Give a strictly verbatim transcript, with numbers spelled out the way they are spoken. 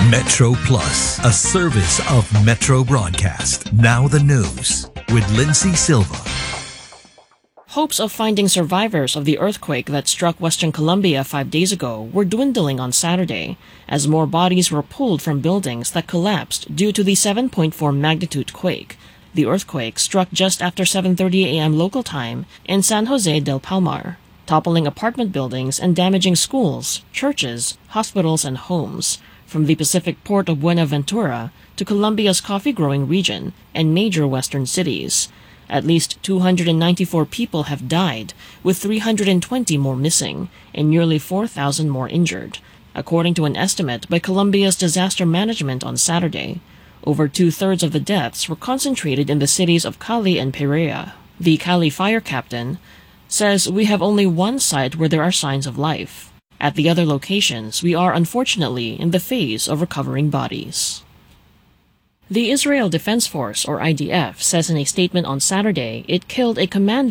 Metro Plus, a service of Metro Broadcast. Now the news with Lindsay Silva. Hopes of finding survivors of the earthquake that struck Western Colombia five days ago were dwindling on Saturday, as more bodies were pulled from buildings that collapsed due to the seven point four magnitude quake. The earthquake struck just after seven thirty a m local time in San Jose del Palmar, toppling apartment buildings and damaging schools, churches, hospitals, and homes, from the Pacific port of Buenaventura to Colombia's coffee-growing region and major western cities. At least two hundred ninety-four people have died, with three hundred twenty more missing and nearly four thousand more injured, according to an estimate by Colombia's disaster management on Saturday. Over two-thirds of the deaths were concentrated in the cities of Cali and Pereira. The Cali fire captain says, "We have only one site where there are signs of life. At the other locations, we are unfortunately in the phase of recovering bodies." The Israel Defense Force, or I D F, says in a statement on Saturday it killed a commander